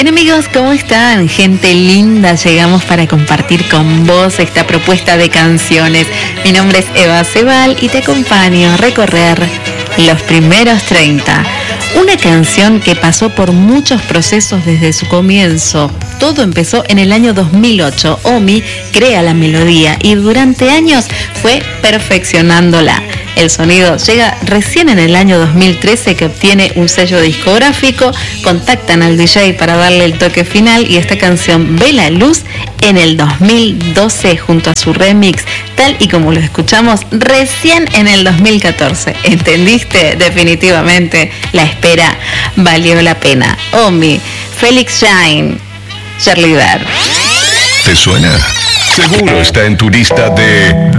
Amigos, ¿cómo están? Gente linda, llegamos para compartir con vos esta propuesta de canciones. Mi nombre es Eva Cebal y te acompaño a recorrer los primeros 30. Una canción que pasó por muchos procesos desde su comienzo. Todo empezó en el año 2008. Omi crea la melodía y durante años fue perfeccionándola. El sonido llega recién en el año 2013, que obtiene un sello discográfico. Contactan al DJ para darle el toque final y esta canción ve la luz en el 2012 junto a su remix, tal y como lo escuchamos recién en el 2014. ¿Entendiste? Definitivamente la espera valió la pena. Omi, Felix Jaehn, Cheerleader. ¿Te suena? Seguro está en tu lista de